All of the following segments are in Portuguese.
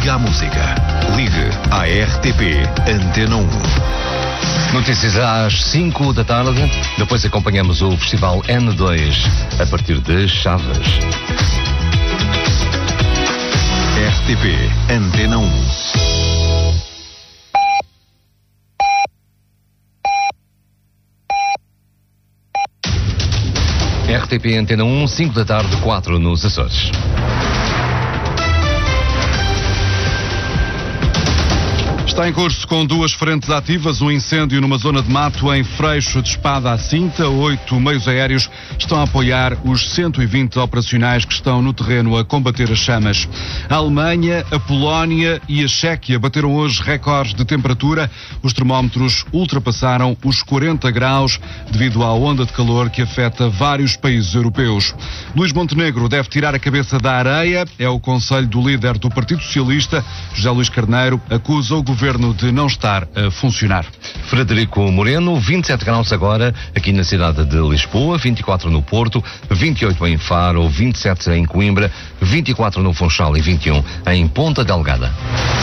A música. Ligue à RTP Antena 1. Notícias às 5 da tarde. Depois acompanhamos o Festival N2 a partir de Chaves. RTP Antena 1. RTP Antena 1, 5 da tarde, 4 nos Açores. Está em curso com 2 frentes ativas, um incêndio numa zona de mato em Freixo de Espada à Cinta. 8 meios aéreos estão a apoiar os 120 operacionais que estão no terreno a combater as chamas. A Alemanha, a Polónia e a Chequia bateram hoje recordes de temperatura. Os termómetros ultrapassaram os 40 graus devido à onda de calor que afeta vários países europeus. Luís Montenegro deve tirar a cabeça da areia. É o conselho do líder do Partido Socialista. José Luís Carneiro acusa o governo de não estar a funcionar. Frederico Moreno, 27 graus agora aqui na cidade de Lisboa, 24 no Porto, 28 em Faro, 27 em Coimbra, 24 no Funchal e 21 em Ponta Delgada.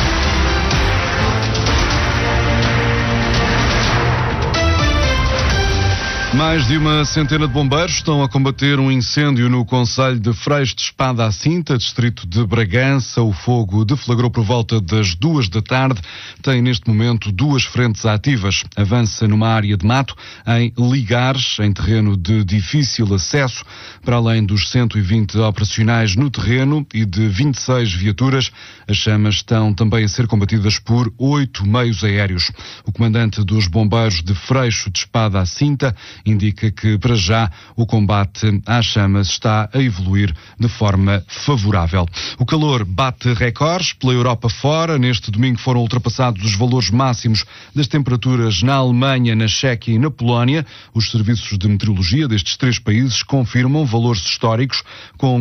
Mais de uma centena de bombeiros estão a combater um incêndio no concelho de Freixo de Espada à Cinta, distrito de Bragança. O fogo deflagrou por volta das 2 da tarde. Tem neste momento 2 frentes ativas. Avança numa área de mato em Ligares, em terreno de difícil acesso. Para além dos 120 operacionais no terreno e de 26 viaturas, as chamas estão também a ser combatidas por 8 meios aéreos. O comandante dos bombeiros de Freixo de Espada à Cinta indica que, para já, o combate às chamas está a evoluir de forma favorável. O calor bate recordes pela Europa fora. Neste domingo foram ultrapassados os valores máximos das temperaturas na Alemanha, na Chequia e na Polónia. Os serviços de meteorologia destes 3 países confirmam valores históricos, com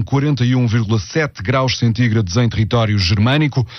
41,7 graus centígrados em território germânico,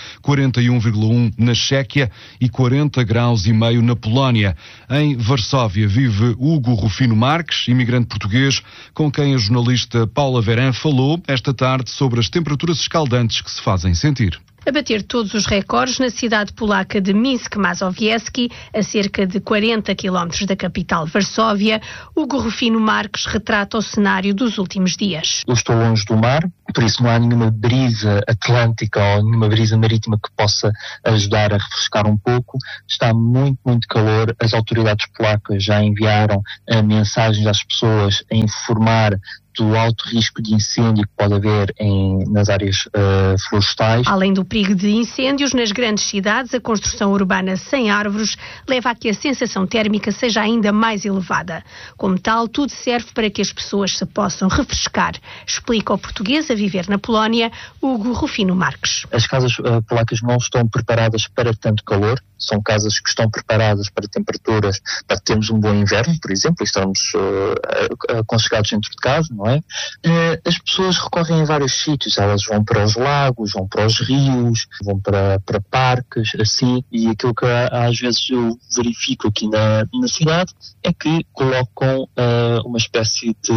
41,1 na Chequia e 40 graus e meio na Polónia. Em Varsóvia vive Hugo Rufino Marques, imigrante português, com quem a jornalista Paula Verã falou esta tarde sobre as temperaturas escaldantes que se fazem sentir. A bater todos os recordes na cidade polaca de Minsk-Mazowiecki, a cerca de 40 quilómetros da capital Varsóvia, Hugo Rufino Marques retrata o cenário dos últimos dias. Eu estou longe do mar, por isso não há nenhuma brisa atlântica ou nenhuma brisa marítima que possa ajudar a refrescar um pouco. Está muito, muito calor. As autoridades polacas já enviaram mensagens às pessoas a informar do alto risco de incêndio que pode haver nas áreas florestais. Além do perigo de incêndios nas grandes cidades, a construção urbana sem árvores leva a que a sensação térmica seja ainda mais elevada. Como tal, tudo serve para que as pessoas se possam refrescar, explica o português a viver na Polónia, Hugo Rufino Marques. As casas polacas não estão preparadas para tanto calor. São casas que estão preparadas para temperaturas, para termos um bom inverno, por exemplo, e estamos aconchegados dentro de casa, não é? As pessoas recorrem a vários sítios, elas vão para os lagos, vão para os rios, vão para parques, assim, e aquilo que às vezes eu verifico aqui na cidade é que colocam uma espécie de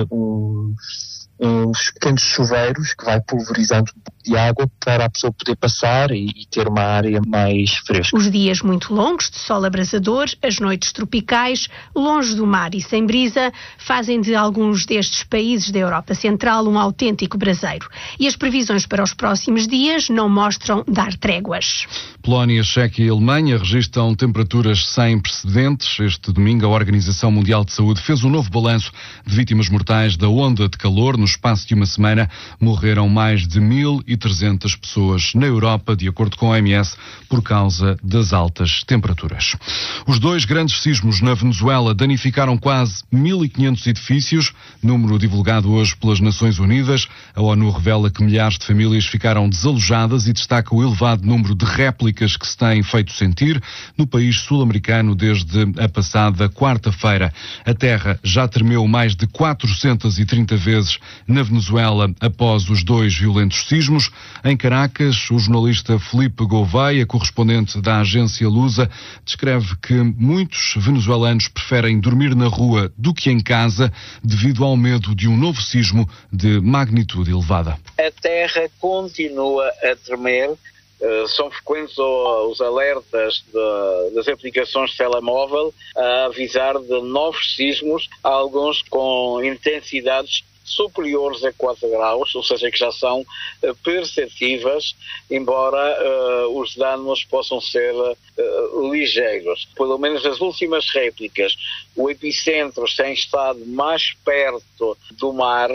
uns pequenos chuveiros que vai pulverizando um pouco de água para a pessoa poder passar e ter uma área mais fresca. Os dias muito longos de sol abrasador, as noites tropicais, longe do mar e sem brisa, fazem de alguns destes países da Europa Central um autêntico braseiro. E as previsões para os próximos dias não mostram dar tréguas. Polónia, Chequia e Alemanha registram temperaturas sem precedentes. Este domingo, a Organização Mundial de Saúde fez um novo balanço de vítimas mortais da onda de calor. No espaço de uma semana, morreram mais de 1.300 pessoas na Europa, de acordo com a OMS, por causa das altas temperaturas. Os 2 grandes sismos na Venezuela danificaram quase 1.500 edifícios, número divulgado hoje pelas Nações Unidas. A ONU revela que milhares de famílias ficaram desalojadas e destaca o elevado número de réplicas que se têm feito sentir no país sul-americano desde a passada quarta-feira. A terra já tremeu mais de 430 vezes na Venezuela após os 2 violentos sismos. Em Caracas, o jornalista Felipe Gouveia, correspondente da agência Lusa, descreve que muitos venezuelanos preferem dormir na rua do que em casa devido ao medo de um novo sismo de magnitude elevada. A terra continua a tremer. São frequentes os alertas das aplicações de telemóvel a avisar de novos sismos, alguns com intensidades superiores a 4 graus, ou seja, que já são perceptíveis, embora os danos possam ser ligeiros. Pelo menos nas últimas réplicas, o epicentro tem estado mais perto do mar,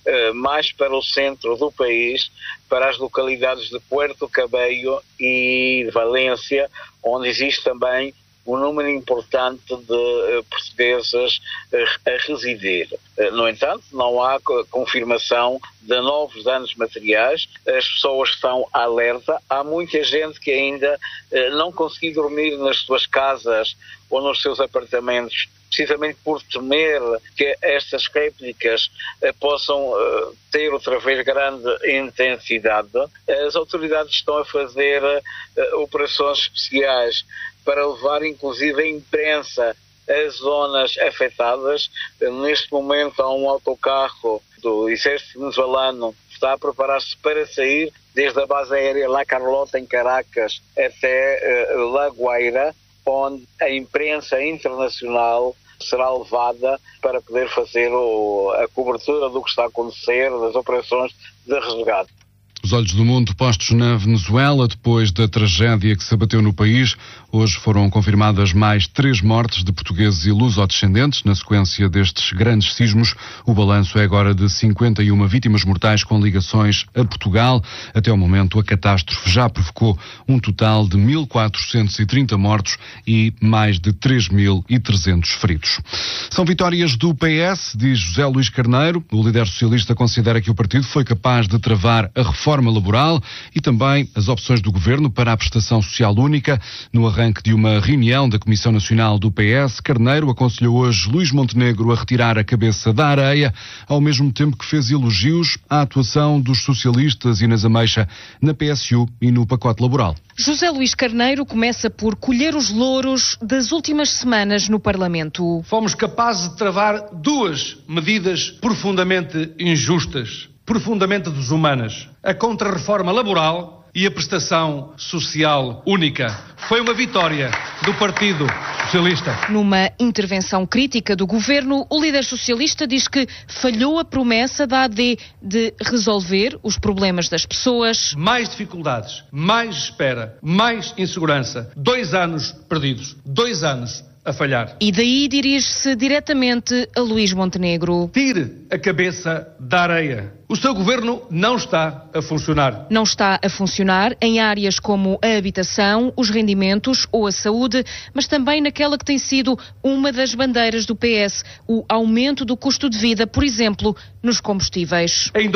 mais para o centro do país, para as localidades de Puerto Cabello e de Valência, onde existe também um número importante de portugueses a residir. No entanto, não há confirmação de novos danos materiais, as pessoas estão alerta, há muita gente que ainda não conseguiu dormir nas suas casas ou nos seus apartamentos, precisamente por temer que estas réplicas possam ter outra vez grande intensidade. As autoridades estão a fazer operações especiais para levar inclusive a imprensa às zonas afetadas. Neste momento há um autocarro do exército venezuelano que está a preparar-se para sair desde a base aérea La Carlota em Caracas até La Guaira, onde a imprensa internacional será levada para poder fazer a cobertura do que está a acontecer, das operações de resgate. Os olhos do mundo postos na Venezuela depois da tragédia que se abateu no país. Hoje foram confirmadas mais 3 mortes de portugueses e luso-descendentes na sequência destes grandes sismos. O balanço é agora de 51 vítimas mortais com ligações a Portugal. Até o momento, a catástrofe já provocou um total de 1.430 mortos e mais de 3.300 feridos. São vitórias do PS, diz José Luís Carneiro. O líder socialista considera que o partido foi capaz de travar a reforma laboral e também as opções do governo para a prestação social única. No arranque de uma reunião da Comissão Nacional do PS, Carneiro aconselhou hoje Luís Montenegro a retirar a cabeça da areia, ao mesmo tempo que fez elogios à atuação dos socialistas Inês Ameixa na PSU e no pacote laboral. José Luís Carneiro começa por colher os louros das últimas semanas no Parlamento. Fomos capazes de travar 2 medidas profundamente injustas, profundamente desumanas: a contrarreforma laboral e a prestação social única. Foi uma vitória do Partido Socialista. Numa intervenção crítica do governo, o líder socialista diz que falhou a promessa da AD de resolver os problemas das pessoas. Mais dificuldades, mais espera, mais insegurança. 2 anos perdidos. 2 anos a falhar. E daí dirige-se diretamente a Luís Montenegro. Tire a cabeça da areia. O seu governo não está a funcionar. Não está a funcionar em áreas como a habitação, os rendimentos ou a saúde, mas também naquela que tem sido uma das bandeiras do PS, o aumento do custo de vida, por exemplo, nos combustíveis. Em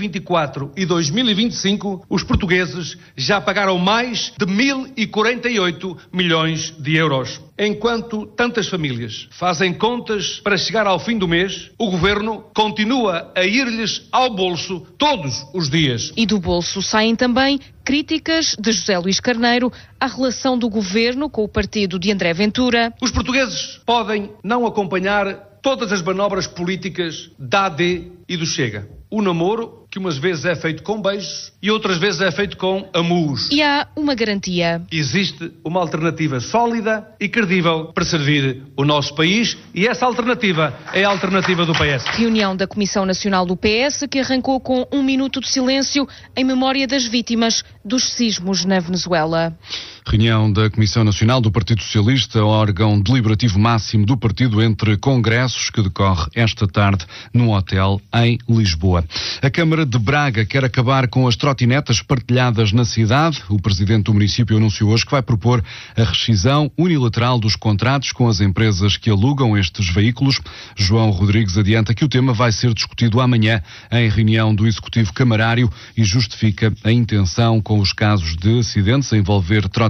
2024 e 2025, os portugueses já pagaram mais de 1.048 milhões de euros. Enquanto tantas famílias fazem contas para chegar ao fim do mês, o governo continua a ir-lhes ao bolso todos os dias. E do bolso saem também críticas de José Luís Carneiro à relação do governo com o partido de André Ventura. Os portugueses podem não acompanhar todas as manobras políticas da AD e do Chega. O namoro, que umas vezes é feito com beijos e outras vezes é feito com amus. E há uma garantia. Existe uma alternativa sólida e credível para servir o nosso país e essa alternativa é a alternativa do PS. Reunião da Comissão Nacional do PS que arrancou com 1 minuto de silêncio em memória das vítimas dos sismos na Venezuela. Reunião da Comissão Nacional do Partido Socialista, órgão deliberativo máximo do partido entre congressos, que decorre esta tarde num hotel em Lisboa. A Câmara de Braga quer acabar com as trotinetas partilhadas na cidade. O presidente do município anunciou hoje que vai propor a rescisão unilateral dos contratos com as empresas que alugam estes veículos. João Rodrigues adianta que o tema vai ser discutido amanhã em reunião do Executivo Camarário e justifica a intenção com os casos de acidentes a envolver trotinetas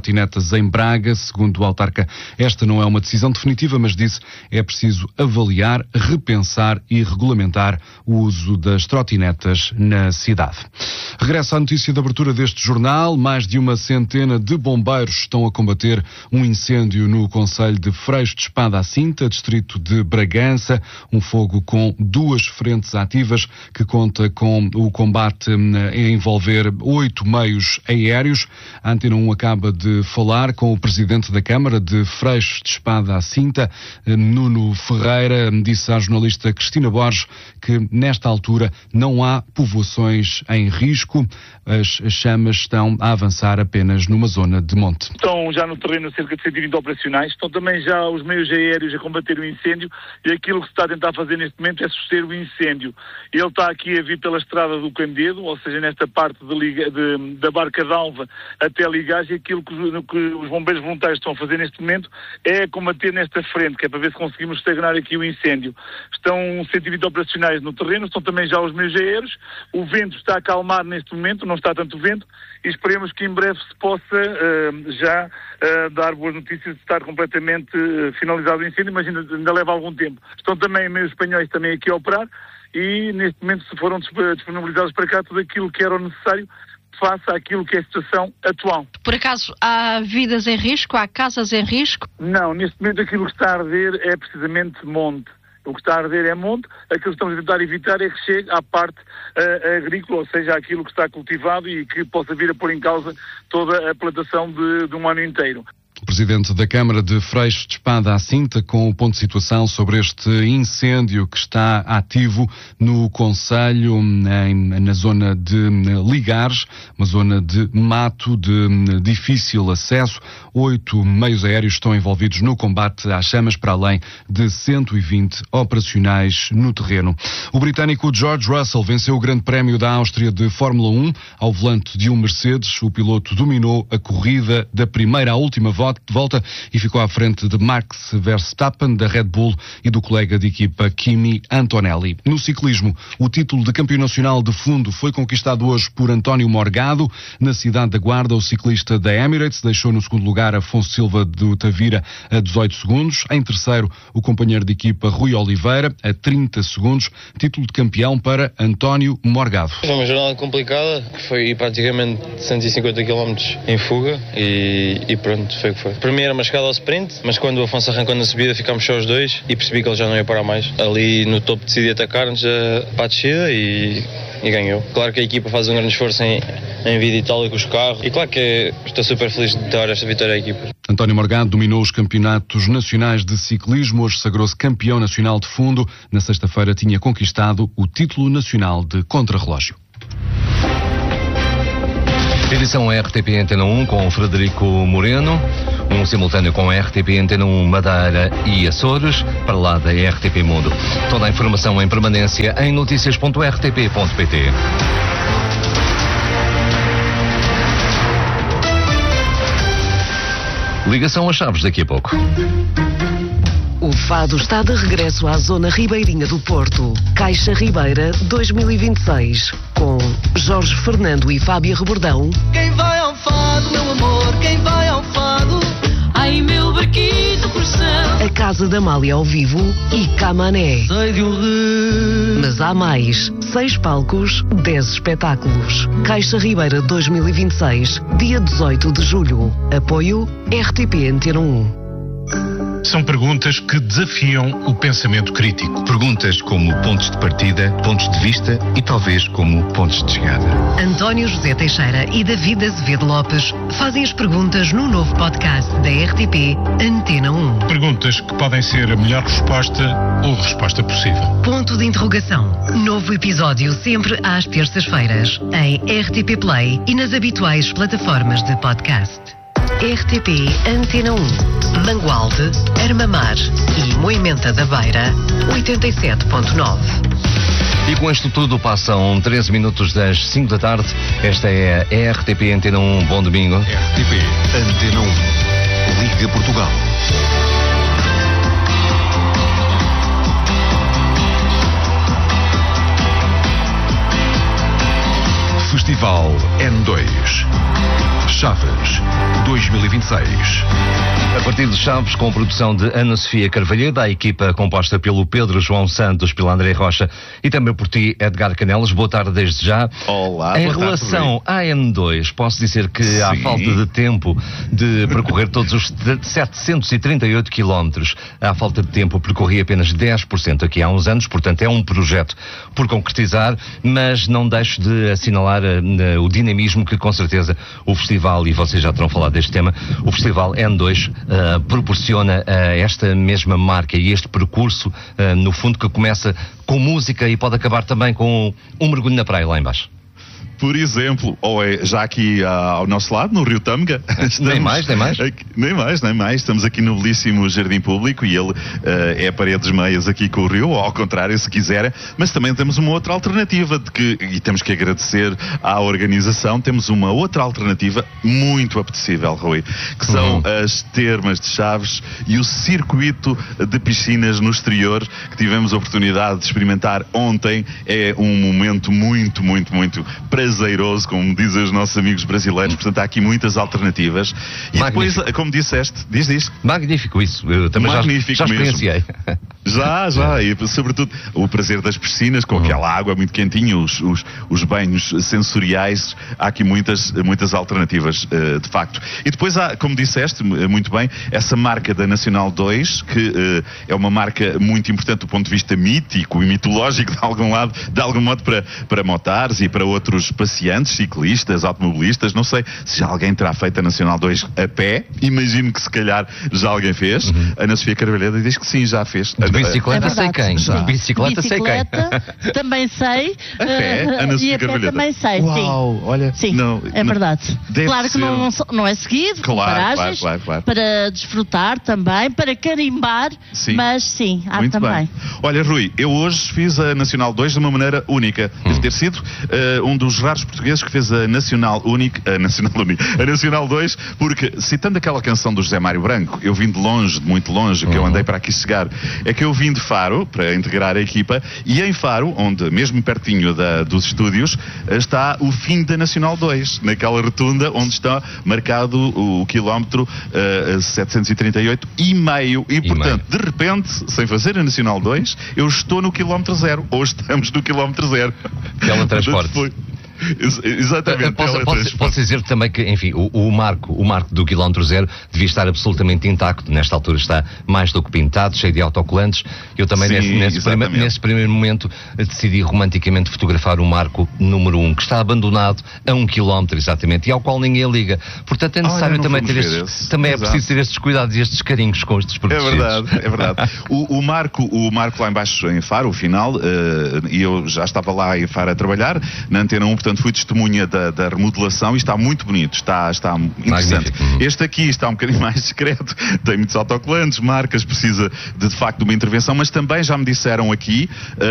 trotinetas em Braga. Segundo o autarca, esta não é uma decisão definitiva, mas disse é preciso avaliar, repensar e regulamentar o uso das trotinetas na cidade. Regressa à notícia de abertura deste jornal. Mais de uma centena de bombeiros estão a combater um incêndio no concelho de Freixo de Espada à Cinta, distrito de Bragança. Um fogo com 2 frentes ativas que conta com o combate a envolver 8 meios aéreos. A Antena 1 acaba de falar com o presidente da Câmara de Freixo de Espada à Cinta, Nuno Ferreira. Disse à jornalista Cristina Borges que nesta altura não há povoações em risco. As chamas estão a avançar apenas numa zona de monte. Estão já no terreno cerca de 120 operacionais, estão também já os meios aéreos a combater o incêndio e aquilo que se está a tentar fazer neste momento é suster o incêndio. Ele está aqui a vir pela estrada do Candedo, ou seja, nesta parte da Barca d'Alva até Ligagem, e aquilo que os bombeiros voluntários estão a fazer neste momento é combater nesta frente, que é para ver se conseguimos estagnar aqui o incêndio. Estão 120 operacionais no terreno, estão também já os meios aéreos, o vento está a acalmar neste momento, não está tanto vento, e esperemos que em breve se possa já dar boas notícias de estar completamente finalizado o incêndio, mas ainda leva algum tempo. Estão também meios espanhóis também aqui a operar e neste momento se foram disponibilizados para cá tudo aquilo que era o necessário face àquilo que é a situação atual. Por acaso há vidas em risco? Há casas em risco? Não, neste momento aquilo que está a arder é precisamente monte. O que está a arder é monte, aquilo que estamos a tentar evitar é que chegue à parte agrícola, ou seja, aquilo que está cultivado e que possa vir a pôr em causa toda a plantação de um ano inteiro. O presidente da Câmara de Freixo de Espada à Cinta com o ponto de situação sobre este incêndio que está ativo no concelho, na zona de Ligares, uma zona de mato de difícil acesso. 8 meios aéreos estão envolvidos no combate às chamas, para além de 120 operacionais no terreno. O britânico George Russell venceu o Grande Prémio da Áustria de Fórmula 1 ao volante de um Mercedes. O piloto dominou a corrida da primeira à última volta e ficou à frente de Max Verstappen, da Red Bull, e do colega de equipa Kimi Antonelli. No ciclismo, o título de campeão nacional de fundo foi conquistado hoje por António Morgado. Na cidade da Guarda, o ciclista da Emirates deixou no segundo lugar Afonso Silva do Tavira a 18 segundos. Em terceiro, o companheiro de equipa Rui Oliveira a 30 segundos. Título de campeão para António Morgado. Foi uma jornada complicada, foi praticamente 150 km em fuga e pronto, foi o que foi. Para mim era uma escada ao sprint, mas quando o Afonso arrancou na subida ficámos só os dois e percebi que ele já não ia parar mais. Ali no topo decidi atacar-nos para a descida e ganhou. Claro que a equipa faz um grande esforço em vir de Itália com os carros e claro que estou super feliz de dar esta vitória à equipa. António Morgado dominou os campeonatos nacionais de ciclismo, hoje sagrou-se campeão nacional de fundo. Na sexta-feira tinha conquistado o título nacional de contrarrelógio. Edição RTP Antena 1 com Frederico Moreno, um simultâneo com a RTP Antena 1 Madeira e Açores, para lá da RTP Mundo. Toda a informação em permanência em noticias.rtp.pt. Ligação às chaves daqui a pouco. O fado está de regresso à zona ribeirinha do Porto. Caixa Ribeira 2026. Com Jorge Fernando e Fábia Rebordão. Quem vai ao fado, meu amor, quem vai ao fado? Ai, meu barquito coração. A Casa da Amália ao vivo e Camané. Sei de um Mas há mais. 6 palcos, 10 espetáculos. Caixa Ribeira 2026. Dia 18 de julho. Apoio RTP Antena 1. São perguntas que desafiam o pensamento crítico. Perguntas como pontos de partida, pontos de vista e talvez como pontos de chegada. António José Teixeira e David Azevedo Lopes fazem as perguntas no novo podcast da RTP Antena 1. Perguntas que podem ser a melhor resposta ou resposta possível. Ponto de interrogação. Novo episódio sempre às terças-feiras em RTP Play e nas habituais plataformas de podcast. RTP Antena 1, Mangualde, Armamar e Moimenta da Beira, 87.9. E com isto tudo passam 13 minutos das 5 da tarde. Esta é a RTP Antena 1. Bom domingo. RTP Antena 1, Liga Portugal. Festival N2. Chaves 2026. A partir de Chaves, com produção de Ana Sofia Carvalheira, a equipa composta pelo Pedro João Santos, pelo André Rocha e também por ti, Edgar Canelas. Boa tarde desde já. Olá, em relação à N2, posso dizer que há falta de tempo de percorrer todos os 738 quilómetros. Há falta de tempo, percorri apenas 10% aqui há uns anos, portanto é um projeto por concretizar, mas não deixo de assinalar o dinamismo que com certeza o festival, e vocês já terão falado deste tema, o festival N2 proporciona esta mesma marca e este percurso, no fundo, que começa com música e pode acabar também com um mergulho na praia lá embaixo. Por exemplo, ou é já aqui ao nosso lado, no Rio Tâmega. Nem mais. Aqui, nem mais. Estamos aqui no belíssimo jardim público e ele é paredes meias aqui com o rio, ou ao contrário, se quiserem. Mas também temos uma outra alternativa e temos que agradecer à organização. Temos uma outra alternativa muito apetecível, Rui, que são as termas de Chaves e o circuito de piscinas no exterior que tivemos a oportunidade de experimentar ontem. É um momento muito prazeroso, como dizem os nossos amigos brasileiros. Portanto, há aqui muitas alternativas. E magnífico. Depois, como disseste, diz. Magnífico isso. Eu também já experienciei. Já. E sobretudo o prazer das piscinas, com aquela água muito quentinha, os banhos sensoriais. Há aqui muitas alternativas, de facto. E depois há, como disseste muito bem, essa marca da Nacional 2, que é uma marca muito importante do ponto de vista mítico e mitológico, de algum modo para motares e para outros passeantes, ciclistas, automobilistas. Não sei se já alguém terá feito a Nacional 2 a pé. Imagino que se calhar já alguém fez. Ana Sofia Carvalheira diz que sim, já fez. De bicicleta sei quem. Já. Bicicleta sei quem. Também sei. A pé? Ana Sofia e a pé Carvalheira também sei, Uau, olha. Sim, não, é verdade. Claro que não é seguido, claro, com paragens, claro. para desfrutar também, para carimbar, mas sim, há muito também. Bem. Olha, Rui, eu hoje fiz a Nacional 2 de uma maneira única. Deve ter sido um dos raros portugueses que fez a Nacional 2, porque, citando aquela canção do José Mário Branco, eu vim de muito longe, que eu andei para aqui chegar, é que eu vim de Faro, para integrar a equipa, e em Faro, onde, mesmo pertinho dos estúdios, está o fim da Nacional 2, naquela rotunda onde está marcado o quilómetro 738,5, e portanto, de repente, sem fazer a Nacional 2, eu estou no quilómetro 0, ou estamos no quilómetro 0. Teletransporte. Exatamente. Posso dizer também que, enfim, o marco do quilómetro 0 devia estar absolutamente intacto. Nesta altura está mais do que pintado, cheio de autocolantes. Eu também, nesse primeiro momento, decidi romanticamente fotografar o marco número 1, que está abandonado a 1 quilómetro, exatamente, e ao qual ninguém liga. Portanto, é necessário também ter também é preciso ter estes cuidados e estes carinhos com estes produtos. É verdade. o marco lá embaixo em Faro, o final, e eu já estava lá em Faro a trabalhar, na Antena 1, portanto fui testemunha da remodelação e está muito bonito, está interessante. Este aqui está um bocadinho mais discreto, tem muitos autocolantes, marcas, precisa de facto de uma intervenção, mas também já me disseram aqui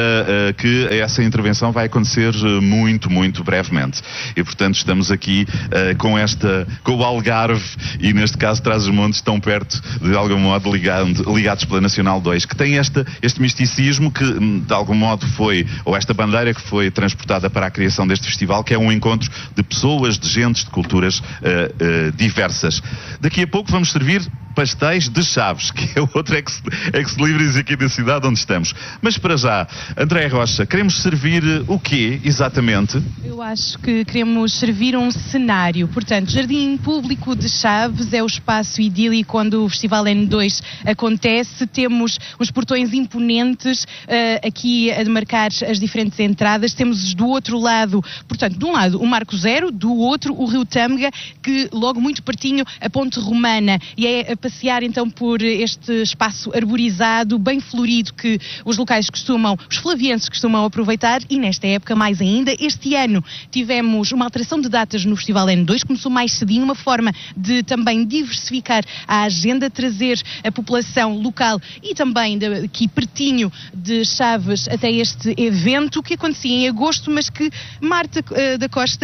que essa intervenção vai acontecer muito brevemente. E portanto estamos aqui com o Algarve e neste caso Trás-os-Montes tão perto, de algum modo ligados pela Nacional 2, que tem este misticismo que de algum modo ou esta bandeira que foi transportada para a criação deste festival, que é um encontro de pessoas, de gentes, de culturas diversas. Daqui a pouco vamos servir pastéis de Chaves, que é outro ex-libris aqui da cidade onde estamos. Mas para já, André Rocha, queremos servir o quê, exatamente? Eu acho que queremos servir um cenário. Portanto, Jardim Público de Chaves é o espaço idílico onde o Festival N2 acontece. Temos uns portões imponentes aqui a demarcar as diferentes entradas. Temos do outro lado, portanto, de um lado o Marco Zero, do outro o Rio Tâmega, que logo muito pertinho a Ponte Romana, e é a passear então por este espaço arborizado, bem florido, que os flavienses costumam aproveitar. E nesta época mais ainda, este ano tivemos uma alteração de datas no Festival N2, começou mais cedinho, uma forma de também diversificar a agenda, trazer a população local e também aqui pertinho de Chaves até este evento que acontecia em agosto, mas que Marta da Costa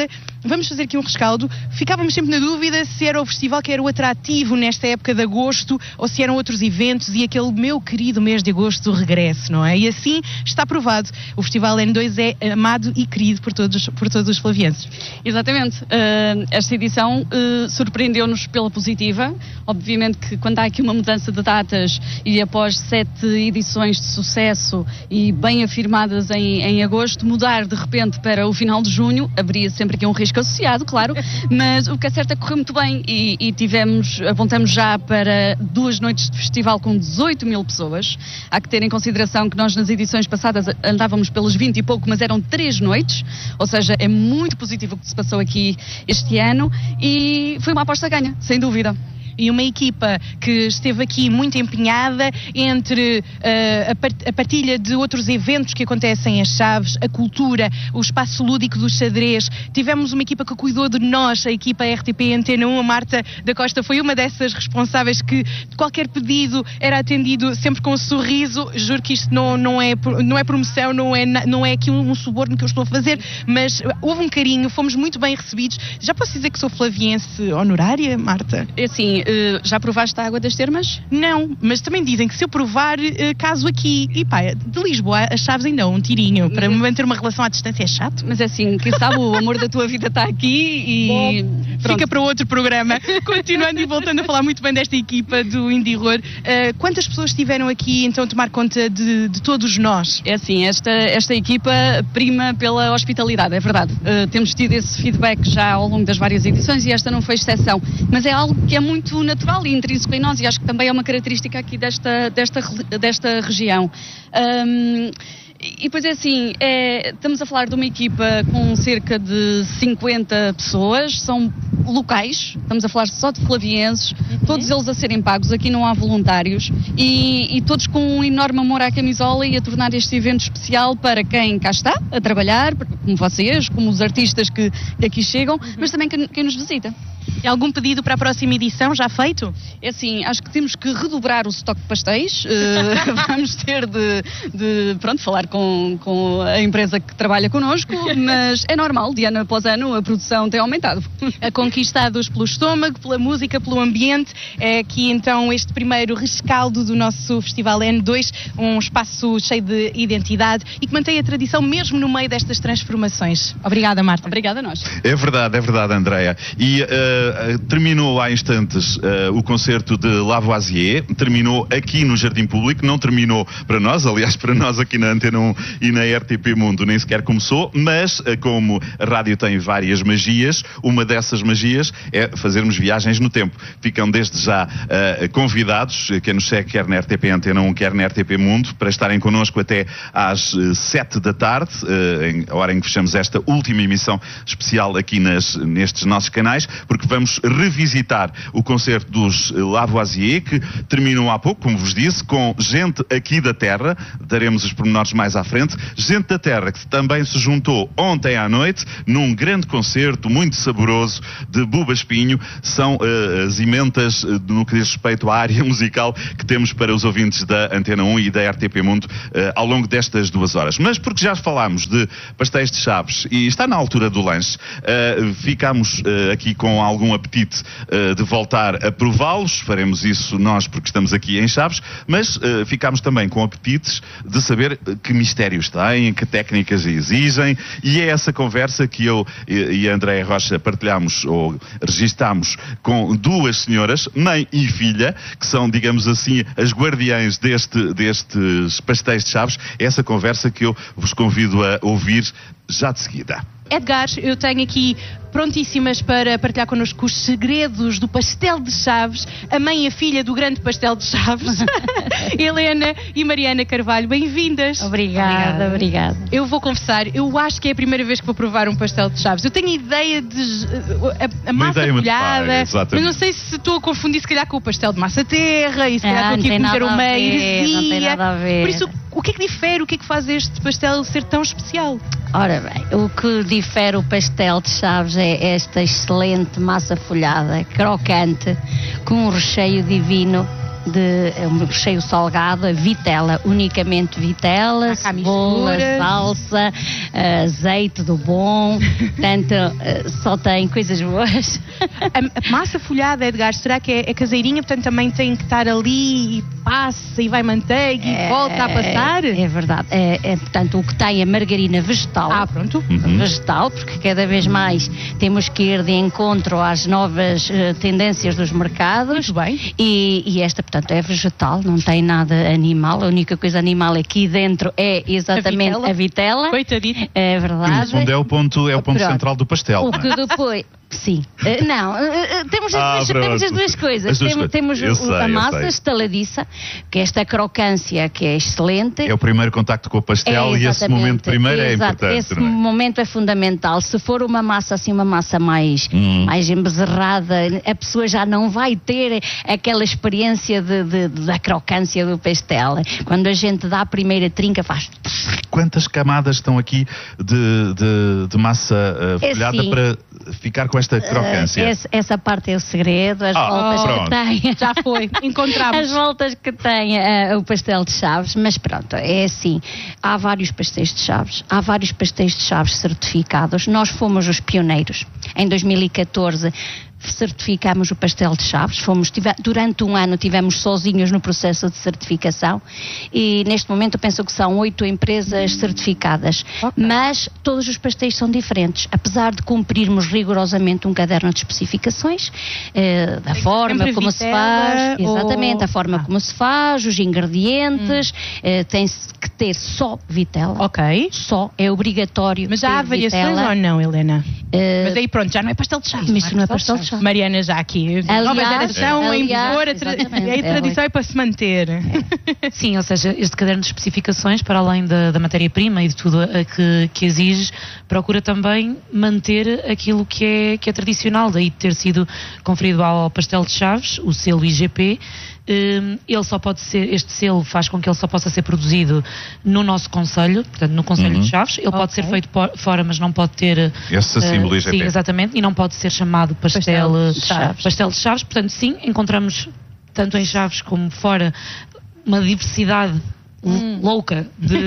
vamos fazer aqui um rescaldo. Ficávamos sempre na dúvida se era o festival que era o atrativo nesta época de agosto ou se eram outros eventos e aquele meu querido mês de agosto do regresso, não é? E assim está provado. O Festival N2 é amado e querido por todos os flavienses. Exatamente. Esta edição surpreendeu-nos pela positiva. Obviamente que quando há aqui uma mudança de datas e após 7 edições de sucesso e bem afirmadas em agosto, mudar de repente para o final de junho, haveria sempre aqui um risco associado, claro, mas o que é certo é que correu muito bem e apontamos já para 2 noites de festival com 18 mil pessoas. Há que ter em consideração que nós nas edições passadas andávamos pelos 20 e pouco, mas eram 3 noites, ou seja, é muito positivo o que se passou aqui este ano e foi uma aposta ganha, sem dúvida. E uma equipa que esteve aqui muito empenhada entre a partilha de outros eventos que acontecem em Chaves, a cultura, o espaço lúdico do xadrez. Tivemos uma equipa que cuidou de nós, a equipa RTP Antena 1, a Marta da Costa foi uma dessas responsáveis que qualquer pedido era atendido sempre com um sorriso. Juro que isto não é promoção, não é aqui um suborno que eu estou a fazer, mas houve um carinho, fomos muito bem recebidos. Já posso dizer que sou flaviense honorária, Marta? É assim, já provaste a água das termas? Não, mas também dizem que se eu provar, caso aqui. E pá, de Lisboa a Chaves ainda um tirinho. Para manter uma relação à distância é chato. Mas é assim, quem sabe o amor da tua vida está aqui e... Bom, fica para outro programa. Continuando e voltando a falar muito bem desta equipa do Indie Horror, quantas pessoas estiveram aqui então a tomar conta de todos nós? É assim, esta equipa prima pela hospitalidade, é verdade. Temos tido esse feedback já ao longo das várias edições e esta não foi exceção. Mas é algo que é muito natural e intrínseco em nós e acho que também é uma característica aqui desta região. E depois é assim, estamos a falar de uma equipa com cerca de 50 pessoas, são locais, estamos a falar só de flavienses, todos eles a serem pagos, aqui não há voluntários e todos com um enorme amor à camisola e a tornar este evento especial para quem cá está a trabalhar, como vocês, como os artistas que aqui chegam, mas também quem nos visita. E algum pedido para a próxima edição já feito? É assim, acho que temos que redobrar o estoque de pastéis. Vamos ter de falar com a empresa que trabalha connosco, mas é normal, de ano após ano a produção tem aumentado. Conquistados pelo estômago, pela música, pelo ambiente, é aqui então este primeiro rescaldo do nosso Festival N2, um espaço cheio de identidade e que mantém a tradição mesmo no meio destas transformações. Obrigada, Marta. Obrigada a nós. É verdade, Andreia. E terminou há instantes o concerto de Lavoisier, terminou aqui no Jardim Público, não terminou para nós, aliás para nós aqui na Antena 1 e na RTP Mundo nem sequer começou, mas como a rádio tem várias magias, uma dessas magias é fazermos viagens no tempo. Ficam desde já convidados, quem nos segue quer na RTP Antena 1, quer na RTP Mundo, para estarem connosco até às 7 da tarde, a hora em que fechamos esta última emissão especial aqui nestes nossos canais, porque vamos revisitar o concerto dos Lavoisier, que terminou há pouco, como vos disse, com gente aqui da terra, daremos os pormenores mais à frente, gente da terra que também se juntou ontem à noite num grande concerto muito saboroso de Buba Espinho. São as emendas no que diz respeito à área musical que temos para os ouvintes da Antena 1 e da RTP Mundo ao longo destas 2 horas. Mas porque já falámos de pastéis de Chaves e está na altura do lanche, ficámos aqui com algum apetite de voltar a prová-los. Faremos isso nós porque estamos aqui em Chaves, mas ficámos também com apetites de saber que mistérios têm, que técnicas exigem, e é essa conversa que eu e a Andréia Rocha partilhamos ou registámos com 2 senhoras, mãe e filha, que são, digamos assim, as guardiães destes pastéis de Chaves. É essa conversa que eu vos convido a ouvir já de seguida. Edgar, eu tenho aqui prontíssimas para partilhar connosco os segredos do pastel de Chaves, a mãe e a filha do grande pastel de Chaves, Helena e Mariana Carvalho, bem-vindas. Obrigada. Eu vou confessar, eu acho que é a primeira vez que vou provar um pastel de Chaves. Eu tenho ideia de a massa folhada, mas não sei se estou a confundir se calhar com o pastel de massa terra e se calhar estou aqui a cometer uma heresia. Não tem nada a ver. Por isso, o que é que difere, o que é que faz este pastel ser tão especial? Ora bem, o que difere o pastel de Chaves é esta excelente massa folhada, crocante, com um recheio divino, um recheio salgado, a vitela, unicamente vitela, cebola, salsa, azeite do bom, portanto, só tem coisas boas. A massa folhada, Edgar, será que é caseirinha, portanto também tem que estar ali e passa e vai manteiga e volta a passar? É verdade. Portanto, o que tem é margarina vegetal. Pronto. Vegetal, porque cada vez mais temos que ir de encontro às novas tendências dos mercados. Muito bem. E esta, portanto, é vegetal, não tem nada animal. A única coisa animal aqui dentro é exatamente a vitela. Coitadinho. É verdade. No fundo é o ponto central do pastel. O que depois... Sim. Temos as duas coisas. Temos a massa estaladiça, que é esta crocância que é excelente. É o primeiro contacto com o pastel e esse momento primeiro é importante. Esse momento é fundamental. Se for uma massa assim, uma massa mais embezerrada, a pessoa já não vai ter aquela experiência da crocância do pastel. Quando a gente dá a primeira trinca, faz... Quantas camadas estão aqui de massa folhada assim, para ficar com esta crocância? Essa parte é o segredo, as voltas que tem. Já foi, encontramos. As voltas que tem o pastel de Chaves, mas pronto, é assim. Há vários pastéis de Chaves, há vários pastéis de Chaves certificados. Nós fomos os pioneiros. Em 2014 certificámos o pastel de Chaves, durante um ano tivemos sozinhos no processo de certificação e neste momento eu penso que são 8 empresas certificadas, mas todos os pastéis são diferentes, apesar de cumprirmos rigorosamente um caderno de especificações, da forma como se faz, exatamente, a forma como se faz, os ingredientes, tem-se que ter só vitela, só, é obrigatório. Mas já há variações ou não, Helena? Mas aí pronto, já não é pastel de Chaves. Isso não é pastel de Chaves. Mariana já aqui, nova geração, em vigor, a tradição é para se manter. Sim, ou seja, este caderno de especificações, para além da matéria-prima e de tudo que exige, procura também manter aquilo que é tradicional, daí ter sido conferido ao pastel de Chaves, o selo IGP. Ele só pode ser, este selo faz com que ele só possa ser produzido no nosso concelho, portanto no concelho de Chaves. Ele pode ser feito fora, mas não pode ter esse símbolo IGP. Sim, exatamente, e não pode ser chamado pastel de Chaves. Portanto, sim, encontramos tanto em Chaves como fora uma diversidade louca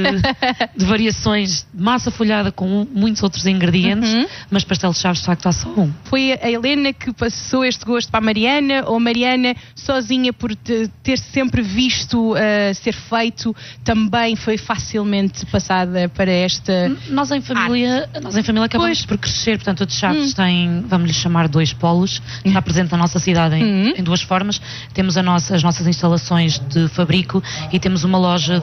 de variações de massa folhada com muitos outros ingredientes, mas pastel de Chaves de facto há só um. Foi a Helena que passou este gosto para a Mariana, ou a Mariana sozinha por ter sempre visto ser feito, também foi facilmente passada para esta... Nós em família acabamos por crescer, portanto a de Chaves tem, vamos lhe chamar, 2 polos, está presente na nossa cidade em 2 formas. Temos as nossas instalações de fabrico e temos uma loja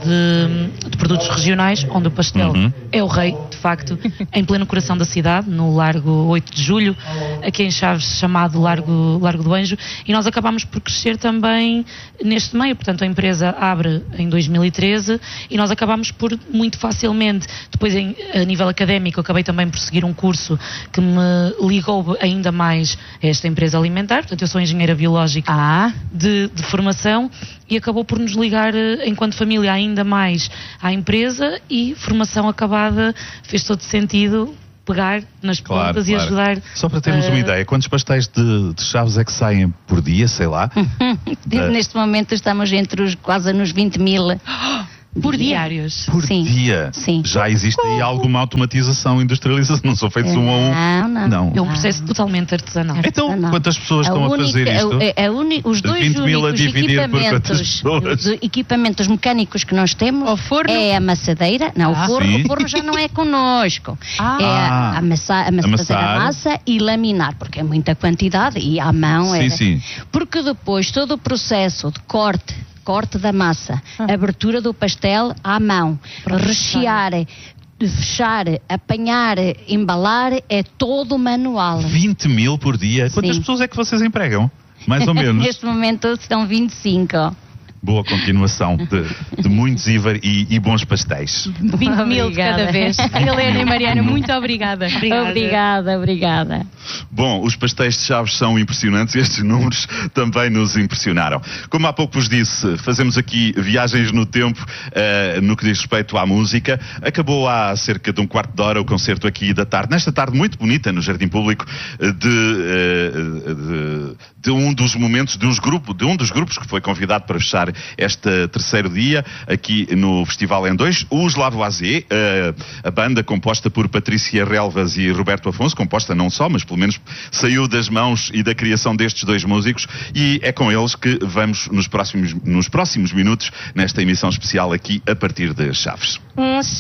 de produtos regionais, onde o pastel é o rei, de facto, em pleno coração da cidade, no Largo 8 de Julho, aqui em Chaves, chamado Largo do Anjo, e nós acabámos por crescer também neste meio. Portanto, a empresa abre em 2013 e nós acabámos por, muito facilmente, depois a nível académico, acabei também por seguir um curso que me ligou ainda mais a esta empresa alimentar. Portanto, eu sou engenheira biológica de formação, e acabou por nos ligar, enquanto família, ainda mais à empresa, e formação acabada fez todo sentido pegar nas pontas e ajudar. Só para termos uma ideia, quantos pastéis de Chaves é que saem por dia, sei lá? Neste momento estamos quase nos 20 mil. Por diários. Por dia? Sim. Já existe aí alguma automatização, industrialização? Não são feitos um a um? Não. É um processo totalmente artesanal. Então, quantas pessoas estão a fazer isto? Os dois 20 mil a dividir por quantas pessoas? Os equipamentos mecânicos que nós temos é a amassadeira. Não, o forno já não é connosco. É amassar a massa e laminar, porque é muita quantidade e à mão. Sim. Porque depois todo o processo de corte da massa, abertura do pastel à mão, rechear, fechar, apanhar, embalar, é todo manual. 20 mil por dia? Quantas pessoas é que vocês empregam? Mais ou menos? Neste momento são 25. Boa continuação de muitos e bons pastéis. 20 mil de cada vez. Helena e Mariana, muito obrigada. Obrigada. Bom, os pastéis de Chaves são impressionantes e estes números também nos impressionaram. Como há pouco vos disse, fazemos aqui viagens no tempo no que diz respeito à música. Acabou há cerca de um quarto de hora o concerto aqui da tarde, nesta tarde muito bonita no Jardim Público, de um dos momentos, de um dos grupos que foi convidado para fechar fechar este terceiro dia aqui no Festival N2. Os Lavoisier, a banda composta por Patrícia Relvas e Roberto Afonso, composta não só, mas pelo menos saiu das mãos e da criação destes dois músicos, e é com eles que vamos nos próximos minutos nesta emissão especial aqui a partir de Chaves.